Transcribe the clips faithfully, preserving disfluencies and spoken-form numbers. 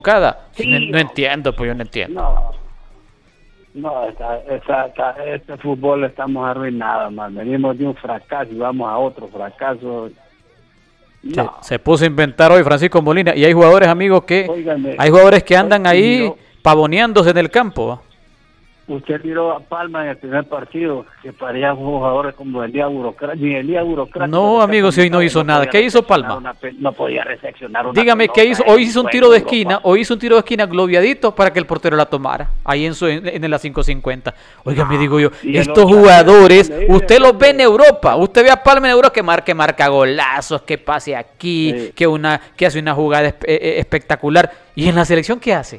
Sí, no, no entiendo, pues yo no entiendo. No, no, esta, esta, esta, este fútbol estamos arruinados, man. Venimos de un fracaso y vamos a otro fracaso. No. Se, se puso a inventar hoy Francisco Molina y hay jugadores, amigos, que Óigame, hay jugadores que andan ahí miró, pavoneándose en el campo. Usted miró a Palma en el primer partido, que parecía jugadores como Elías Burocrático, ni Elías Burocrático. No, amigo, si hoy no hizo no nada. ¿Qué hizo Palma? Una, no podía recepcionar una Dígame, pelota, ¿qué hizo? Hoy hizo un tiro de Europa. esquina, hoy hizo un tiro de esquina globiadito para que el portero la tomara, ahí en su en, en la cinco cincuenta. Oiga, me digo yo, estos jugadores, usted los ve en Europa, usted ve a Palma en Europa que marca, marca golazos, que pase aquí, sí. que una que hace una jugada espe eh, espectacular. ¿Y en la selección qué hace?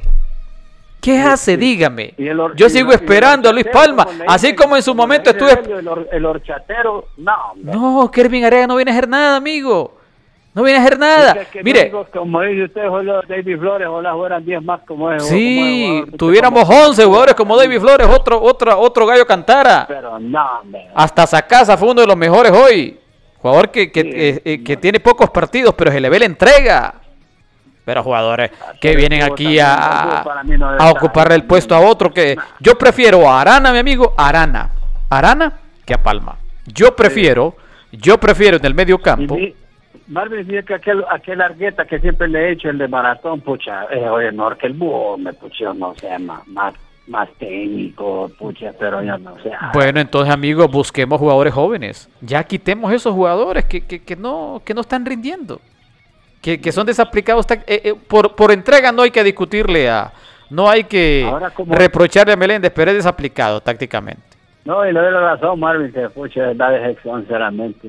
¿Qué sí, hace? Sí. Dígame. Or, Yo sigo esperando a Luis Palma, así dice, como en su como momento estuve... El, or, el horchatero, no. Hombre. No, Kervin Araya no viene a hacer nada, amigo. No viene a hacer nada. Es que Mire. No, como dice usted, David Flores, ojalá fueran diez más como es. Sí, como es, tuviéramos como... once jugadores como David Flores, otro, otro, otro gallo cantara. Pero no, hombre. Hasta Sacasa fue uno de los mejores hoy. Jugador que, que, sí, eh, eh, que no. tiene pocos partidos, pero se le ve la entrega. Pero jugadores que vienen aquí a, a ocuparle el puesto a otro que yo prefiero a Arana, mi amigo, Arana, Arana que a Palma. Yo prefiero, yo prefiero en el medio campo. Marvin dice que aquel, aquel Argueta que siempre le he hecho, el de maratón, pucha, es eh, mejor que el búho, me pucha, no sé, más, más, más técnico, pucha, pero ya no sé. Bueno, entonces, amigos, busquemos jugadores jóvenes. Ya quitemos esos jugadores que, que, que, no, que no están rindiendo. Que, que son desaplicados eh, eh, por, por entrega. No hay que discutirle a no hay que como... reprocharle a Meléndez, pero es desaplicado tácticamente. No, y le doy la razón, Marvin, que pucha, da decepción, sinceramente.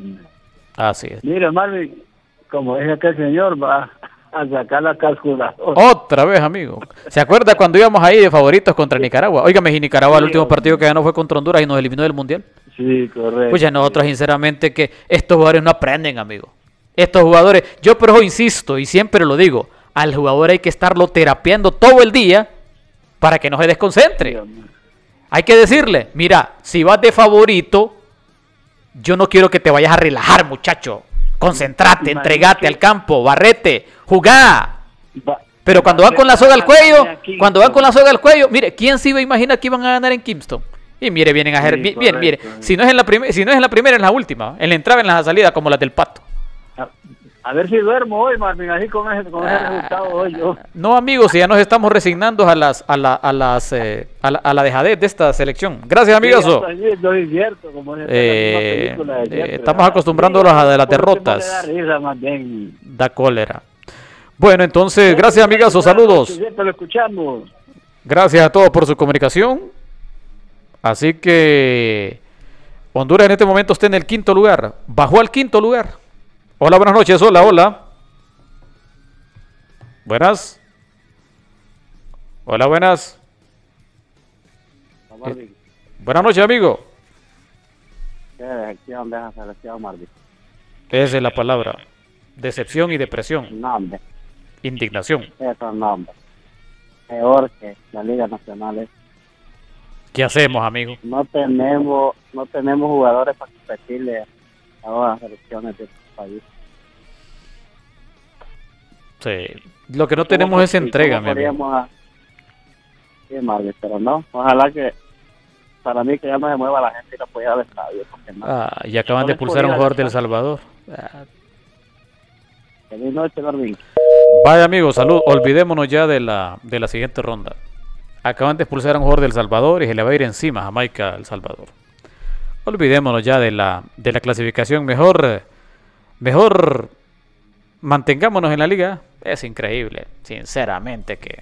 Así es. Mira, Marvin, como dice que el señor va a sacar la calculadora. Otra vez, amigo. ¿Se acuerda cuando íbamos ahí de favoritos contra Nicaragua? Óigame, y Nicaragua, sí, el último partido que ganó fue contra Honduras y nos eliminó del Mundial. Sí, correcto. Pues ya nosotros, sinceramente, que estos jugadores no aprenden, amigo. Estos jugadores, yo por eso insisto y siempre lo digo, al jugador hay que estarlo terapeando todo el día para que no se desconcentre. Hay que decirle, mira, si vas de favorito, yo no quiero que te vayas a relajar, muchacho. Concentrate, entregate al campo, barrete, jugá. Pero cuando van con la soga al cuello, cuando van con la soga al cuello, mire, ¿quién se iba a imaginar que iban a ganar en Kingston? Y mire, vienen a hacer, bien, bien, mire, si no es en la primera, si no es en la primera, en la última, en la entrada, en la salida, como las del Pato. A, a ver si duermo hoy, Marvin, así con ese, con ese ah, resultado hoy yo. No, amigos, ya nos estamos resignando a las a la a las eh, a, la, a la dejadez de esta selección. Gracias, amigazo. Sí, no es cierto, como es eh, de cierto, eh, estamos acostumbrándonos a de las derrotas. Da, risa, más bien. Da cólera. Bueno, entonces, gracias, amigazo, saludos. Lo escuchamos. Gracias a todos por su comunicación. Así que Honduras en este momento está en el quinto lugar. Bajó al quinto lugar. Hola, buenas noches. Hola, hola. Buenas. Hola, buenas. Eh, buenas noches, amigo. ¿Qué decepción de esa selección, Marvin? Esa es la palabra. Decepción y depresión. No, hombre. Indignación. Eso no, hombre. Peor que la Liga Nacional. ¿Qué hacemos, amigo? No tenemos, no tenemos jugadores para competirle a las selecciones de país. Sí. Lo que no tenemos es entrega, mi amigo. A... Sí, madre, pero no. Ojalá que para mí que ya no se mueva la gente y no pueda ir al estadio. No. Ah, y acaban no de expulsar a un jugador del Salvador. Ah. Feliz noche, Marvin. Vaya, amigo, salud. Olvidémonos ya de la de la siguiente ronda. Acaban de expulsar a un jugador del Salvador y se le va a ir encima a Jamaica El Salvador. Olvidémonos ya de la de la clasificación. Mejor, mejor mantengámonos en la liga. Es increíble, sinceramente que...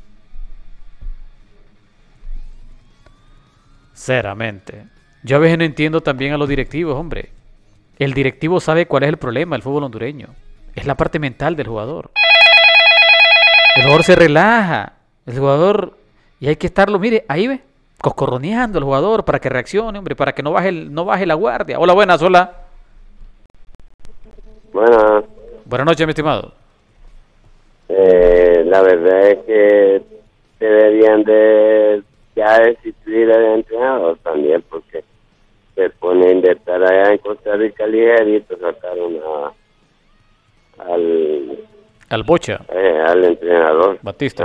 Sinceramente. Yo a veces no entiendo también a los directivos, hombre. El directivo sabe cuál es el problema del fútbol hondureño. Es la parte mental del jugador. El jugador se relaja. El jugador... Y hay que estarlo, mire, ahí ve, coscorroneando al jugador para que reaccione, hombre, para que no baje, el, no baje la guardia. Hola, buenas, hola. Buenas. Buenas noches, mi estimado. Eh, la verdad es que deberían de ya destituir al entrenador también, porque se ponen de estar allá en Costa Rica ligerito, sacaron a, al... Al Bocha. Eh, al entrenador. Batista.